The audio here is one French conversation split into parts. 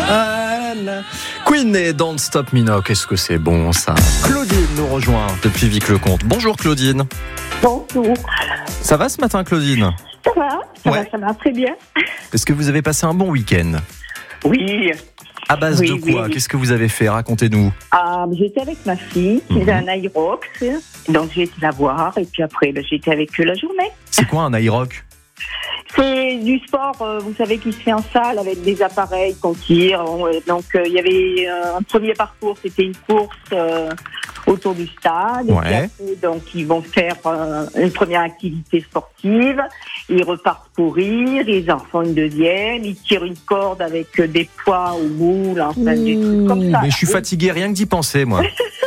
Queen et Don't Stop Me Now, qu'est-ce que c'est bon ça. Claudine nous rejoint depuis Vic-le-Comte. Bonjour Claudine. Bonjour. Ça va ce matin Claudine? Ça va très bien. Est-ce que vous avez passé un bon week-end? Oui. À base de quoi? Oui. Qu'est-ce que vous avez fait? Racontez-nous. J'étais avec ma fille qui faisait un aérox, donc j'ai été la voir et puis après j'étais avec eux la journée. C'est quoi un aéroc? C'est du sport, vous savez, qui se fait en salle avec des appareils qu'on tire. Donc il y avait un premier parcours, c'était une course autour du stade. Ouais. Et puis après, donc ils vont faire une première activité sportive. Ils repartent courir, ils en font une deuxième. Ils tirent une corde avec des poids au moule, enfin des trucs comme ça. Mais je suis fatigué rien que d'y penser moi.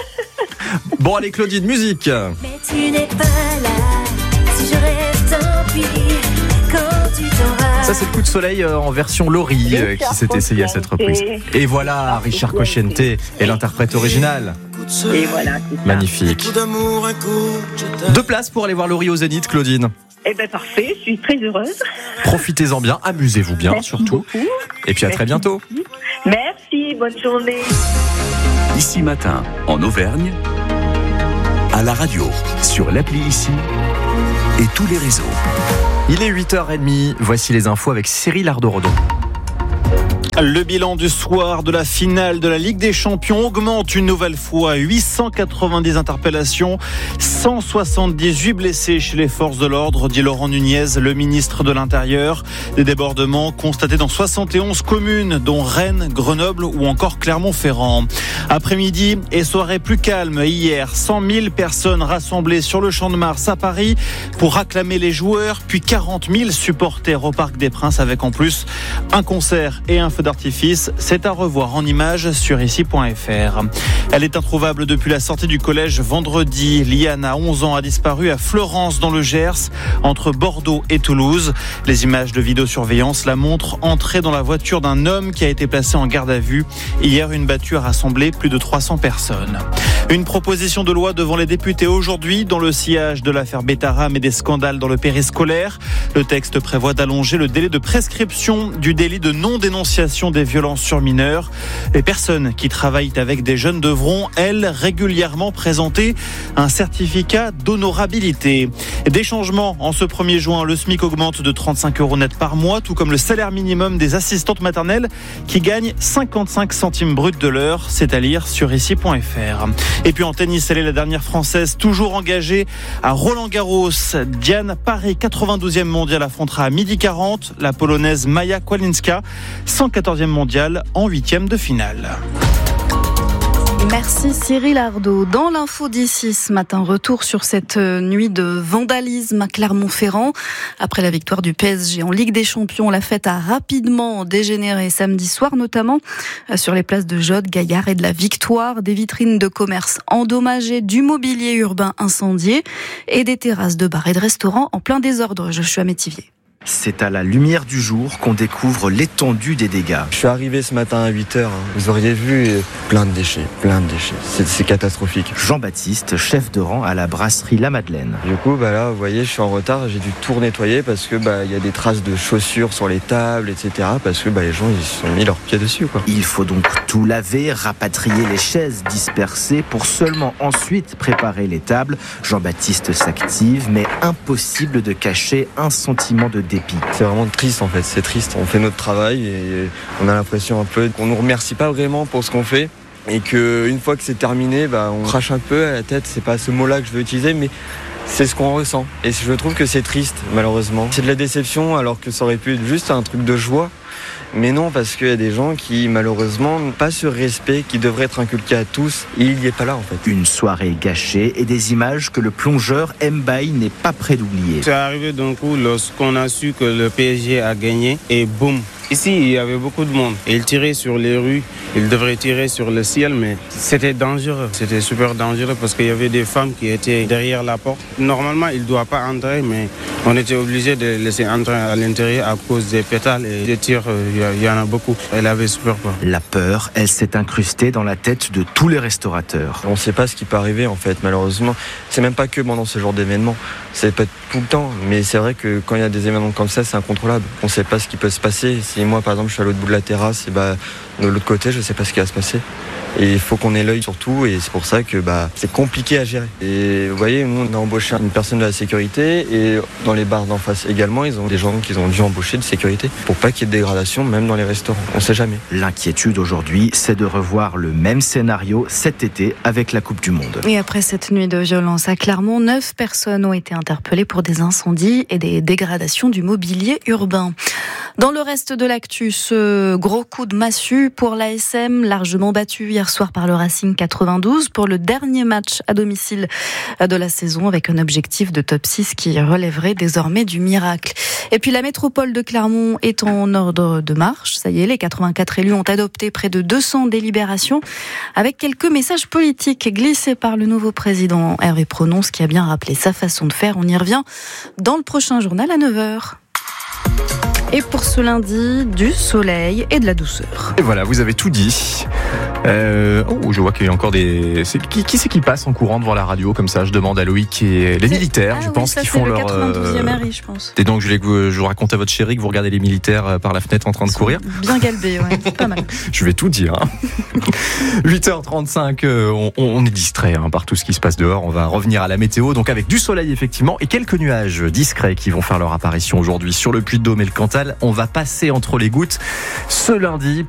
Bon allez Claudine, musique. Mais tu n'es pas là, si je reste tant pis, quand tu t'en vas. Ça c'est le coup de soleil en version Laurie qui s'est essayé à cette reprise. Et voilà, Richard Cocciante est l'interprète original. Et voilà, c'est ça. Magnifique. 2 places pour aller voir Laurie au Zénith, Claudine. Eh bien parfait, je suis très heureuse. Profitez-en bien, amusez-vous bien. Merci surtout. beaucoup. Et puis à très bientôt. Merci, bonne journée. Ici Matin, en Auvergne, à la radio, sur l'appli Ici et tous les réseaux. Il est 8h30, voici les infos avec Cyril Ardo-Redon. Le bilan du soir de la finale de la Ligue des Champions augmente une nouvelle fois. 890 interpellations, 178 blessés chez les forces de l'ordre, dit Laurent Nunez, le ministre de l'Intérieur. Des débordements constatés dans 71 communes, dont Rennes, Grenoble ou encore Clermont-Ferrand. Après-midi et soirée plus calme hier, 100 000 personnes rassemblées sur le Champ de Mars à Paris pour acclamer les joueurs, puis 40 000 supporters au Parc des Princes avec en plus un concert et un feu d'artifice. C'est à revoir en images sur ici.fr. Elle est introuvable depuis la sortie du collège vendredi. Liana, 11 ans, a disparu à Fleurance dans le Gers, entre Bordeaux et Toulouse. Les images de vidéosurveillance la montrent entrer dans la voiture d'un homme qui a été placé en garde à vue. Hier, une battue a rassemblé plus de 300 personnes. Une proposition de loi devant les députés aujourd'hui dans le sillage de l'affaire Bétaram et des scandales dans le périscolaire. Le texte prévoit d'allonger le délai de prescription du délit de non-dénonciation des violences sur mineurs. Les personnes qui travaillent avec des jeunes devront, elles, régulièrement présenter un certificat d'honorabilité. Des changements en ce 1er juin. Le SMIC augmente de 35 € net par mois, tout comme le salaire minimum des assistantes maternelles qui gagnent 55 centimes bruts de l'heure. C'est à lire sur ici.fr. Et puis en tennis, elle est la dernière française toujours engagée à Roland-Garros. Diane Paré, 92e mondiale, affrontera à 12h40 la polonaise Maja Kłalinska, 114e mondiale en 8e de finale. Merci Cyril Ardo. Dans l'info d'ici ce matin, retour sur cette nuit de vandalisme à Clermont-Ferrand. Après la victoire du PSG en Ligue des Champions, la fête a rapidement dégénéré samedi soir, notamment sur les places de Jode, Gaillard et de la Victoire. Des vitrines de commerce endommagées, du mobilier urbain incendié et des terrasses de bars et de restaurants en plein désordre. Joshua Métivier. C'est à la lumière du jour qu'on découvre l'étendue des dégâts. Je suis arrivé ce matin à 8h, vous auriez vu plein de déchets. C'est catastrophique. Jean-Baptiste, chef de rang à la brasserie La Madeleine. Du coup, là, vous voyez, je suis en retard, j'ai dû tout nettoyer parce que y a des traces de chaussures sur les tables, etc. Parce que les gens, ils se sont mis leurs pieds dessus, quoi. Il faut donc tout laver, rapatrier les chaises dispersées pour seulement ensuite préparer les tables. Jean-Baptiste s'active, mais impossible de cacher un sentiment de dépit. C'est vraiment triste en fait, c'est triste. On fait notre travail et on a l'impression un peu qu'on nous remercie pas vraiment pour ce qu'on fait et qu'une fois que c'est terminé, on crache un peu à la tête. C'est pas ce mot-là que je veux utiliser, mais c'est ce qu'on ressent. Et je trouve que c'est triste, malheureusement. C'est de la déception alors que ça aurait pu être juste un truc de joie. Mais non, parce qu'il y a des gens qui, malheureusement, n'ont pas ce respect qui devrait être inculqué à tous. Et il n'y est pas là, en fait. Une soirée gâchée et des images que le plongeur Mbaye n'est pas prêt d'oublier. C'est arrivé d'un coup lorsqu'on a su que le PSG a gagné et boum. Ici, il y avait beaucoup de monde. Ils tiraient sur les rues, ils devraient tirer sur le ciel, mais c'était dangereux. C'était super dangereux parce qu'il y avait des femmes qui étaient derrière la porte. Normalement, ils ne doivent pas entrer, mais on était obligé de les laisser entrer à l'intérieur à cause des pétales et des tirs. Il y en a beaucoup. Elle avait super peur. La peur, elle s'est incrustée dans la tête de tous les restaurateurs. On ne sait pas ce qui peut arriver, en fait, malheureusement. C'est même pas que pendant ce genre d'événement. C'est pas tout le temps, mais c'est vrai que quand il y a des événements comme ça, c'est incontrôlable. On ne sait pas ce qui peut se passer. Si Si moi, par exemple, je suis à l'autre bout de la terrasse, et de l'autre côté, je ne sais pas ce qui va se passer. Et il faut qu'on ait l'œil sur tout, et c'est pour ça que c'est compliqué à gérer. Et vous voyez, nous, on a embauché une personne de la sécurité, et dans les bars d'en face également, ils ont des gens qu'ils ont dû embaucher de sécurité pour pas qu'il y ait de dégradation, même dans les restaurants. On ne sait jamais. L'inquiétude aujourd'hui, c'est de revoir le même scénario cet été avec la Coupe du Monde. Et après cette nuit de violence à Clermont, 9 personnes ont été interpellées pour des incendies et des dégradations du mobilier urbain. Dans le reste de l'actu, ce gros coup de massue pour l'ASM, largement battu hier soir par le Racing 92 pour le dernier match à domicile de la saison, avec un objectif de top 6 qui relèverait désormais du miracle. Et puis la métropole de Clermont est en ordre de marche. Ça y est, les 84 élus ont adopté près de 200 délibérations avec quelques messages politiques glissés par le nouveau président Hervé Prononce, qui a bien rappelé sa façon de faire. On y revient dans le prochain journal à 9h. Et pour ce lundi, du soleil et de la douceur. Et voilà, vous avez tout dit. Je vois qu'il y a encore des... Qui c'est qui passe en courant devant la radio comme ça? Je demande à Loïc et les militaires, je pense, qui font leur... C'est le 92e RI, je pense. Et donc, je voulais que je vous raconte à votre chérie que vous regardez les militaires par la fenêtre en train de courir. Bien galbés, ouais, c'est pas mal. Je vais tout dire. 8h35, on est distrait par tout ce qui se passe dehors. On va revenir à la météo, donc avec du soleil effectivement et quelques nuages discrets qui vont faire leur apparition aujourd'hui sur le Puy-de-Dôme et le Cantal. On va passer entre les gouttes ce lundi.